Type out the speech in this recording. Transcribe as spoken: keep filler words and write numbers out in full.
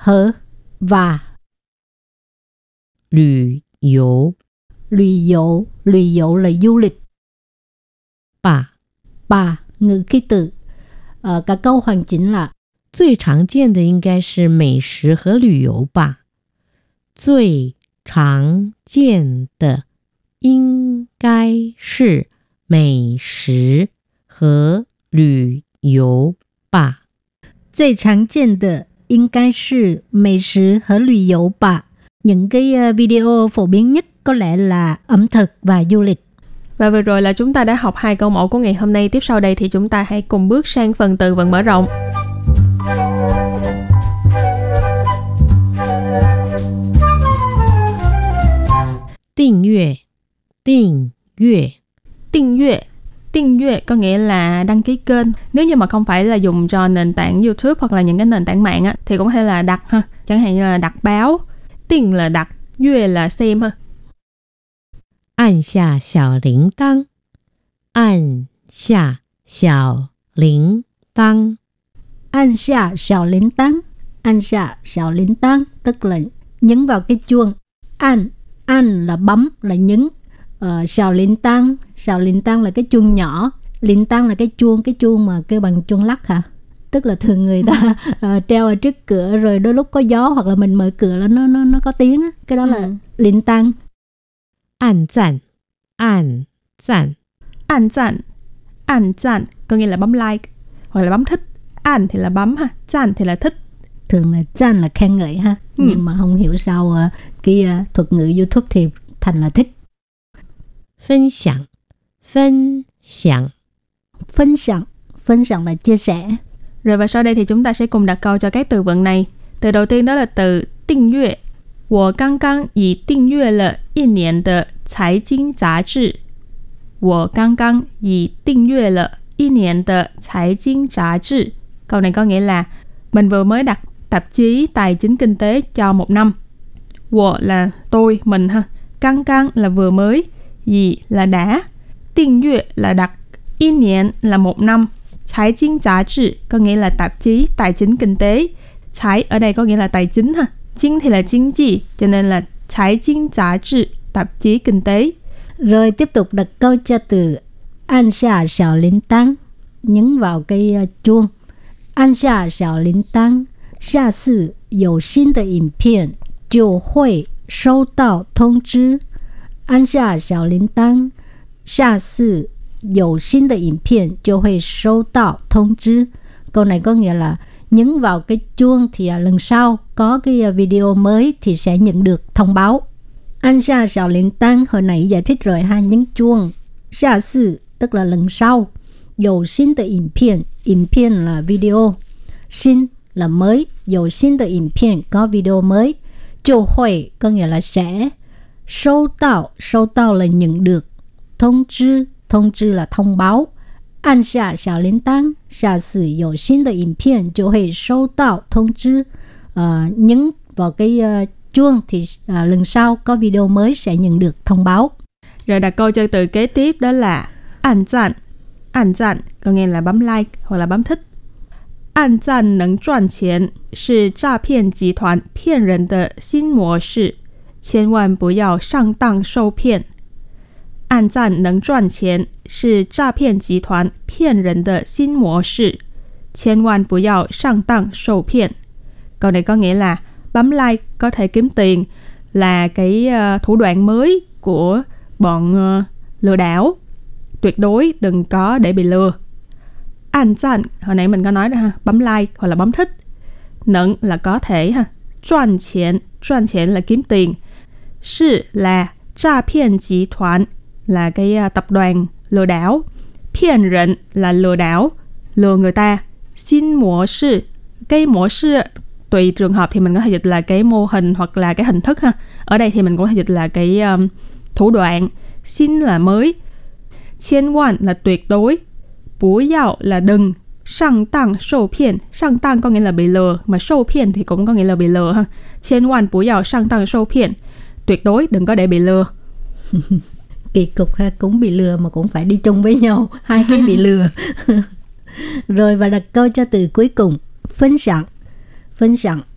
和 và. 旅游旅游 旅游 là du lịch. Bà Bà, ngữ khí từ. Ờ, cả câu hoàn chỉnh là 最常见的应该是美食和旅游吧。最常见的应该是美食和旅游吧。 最常见的应该是美食和旅游吧. Những cái video phổ biến nhất có lẽ là ẩm thực và du lịch. Và vừa rồi là chúng ta đã học hai câu mẫu của ngày hôm nay. Tiếp sau đây thì chúng ta hãy cùng bước sang phần từ vựng mở rộng. 订阅 订阅订阅订阅có nghĩa là đăng ký kênh. Nếu như mà không phải là dùng cho nền tảng YouTube hoặc là những cái nền tảng mạng á, thì cũng có thể là đặt ha. Chẳng hạn như là đặt báo.订là đặt, yue là xem ha. 按下小铃铛按下小铃铛 An xạ xào lính tăng. An xạ xào lính tăng tức là nhấn vào cái chuông. An, an là bấm, là nhấn. Ờ, xào lính tăng. Xào lính tăng là cái chuông nhỏ. Lính tăng là cái chuông, cái chuông mà kêu bằng chuông lắc hả? Tức là thường người ta uh, treo ở trước cửa, rồi đôi lúc có gió hoặc là mình mở cửa là nó nó nó có tiếng á. Cái đó là ừ. lính tăng. 按赞按赞 An赞An赞có nghĩa là bấm like hoặc là bấm thích. An thì là bấm ha,赞thì là thích. Thường là赞là khen ngợi ha. Ừ. Nhưng mà không hiểu sao uh, cái uh, thuật ngữ YouTube thì thành là thích. 分享分享 Phân享Phân享là chia sẻ. Rồi và sau đây thì chúng ta sẽ cùng đặt câu cho các từ vựng này. Từ đầu tiên đó là từ 订阅. 我刚刚已订阅了一年的财经杂志。我刚刚已订阅了一年的财经杂志. Câu này có nghĩa là mình vừa mới đặt tạp chí tài chính kinh tế cho một năm. 我 là tôi, mình ha. 刚刚 là vừa mới. 已 là đã. 订阅 là đặt. 一年 là một năm. 财经杂志 có nghĩa là tạp chí tài chính kinh tế. 财 ở đây có nghĩa là tài chính ha. Chính thì là chính trị, cho nên là 财经杂志 tạp chí kinh tế. Rồi tiếp tục đặt câu cho từ an xạ xào lính tăng. Nhấn vào cái uh, chuông. An xạ xào lính tăng. 下次有新的影片就会收到通知. 按下小铃铛，下次有新的影片就会收到通知. Câu này có nghĩa là nhấn vào cái chuông thì lần sau có cái video mới thì sẽ nhận được thông báo. An xa xào lính tăng hồi nãy giải thích rồi ha, nhấn chuông. Xa sự tức là lần sau. Dầu xin tờ ảnh片, ảnh片là video. Xin là mới, dầu xin tờ ảnh片có video mới. Chô hội có nghĩa là sẽ. Sâu tạo, sâu tạo là nhận được. Thông知, thông知là thông báo. An xa xào lính tăng, xa sự dầu xin tờ ảnh片就会收到通知. À, nhấn vào cái uh, chuông thì à, lần sau có video mới sẽ nhận được thông báo. Rồi đặt câu cho từ kế tiếp đó là an赞. An赞có nghĩa là bấm like hoặc là bấm thích. An赞能赚钱是诈骗集团骗人的新模式，千万不要上当受骗。按赞能赚钱是诈骗集团骗人的新模式，千万不要上当受骗. Câu này có nghĩa là bấm like có thể kiếm tiền là cái uh, thủ đoạn mới của bọn uh, lừa đảo. Tuyệt đối đừng có để bị lừa. An赞, hồi nãy mình có nói rồi ha, bấm like hoặc là bấm thích. Nẫn là có thể ha.赚钱, 赚钱 là kiếm tiền. Sư là诈骗集团là cái uh, tập đoàn lừa đảo. Phiền rịnh là lừa đảo, lừa người ta. Xin模式, cái模式tùy trường hợp thì mình có thể dịch là cái mô hình hoặc là cái hình thức ha. Ở đây thì mình cũng có thể dịch là cái um, thủ đoạn. Xin là mới.千万là tuyệt đối. Bú yào là đừng. Sang tăng sâu phiền. Sang tăng có nghĩa là bị lừa. Mà sâu phiền thì cũng có nghĩa là bị lừa ha.千万不要上当受骗. Tuyệt đối đừng có để bị lừa. Kỳ cục ha, cũng bị lừa mà cũng phải đi chung với nhau. Hai cái bị lừa. Rồi và đặt câu cho từ cuối cùng. Phân享. Phân享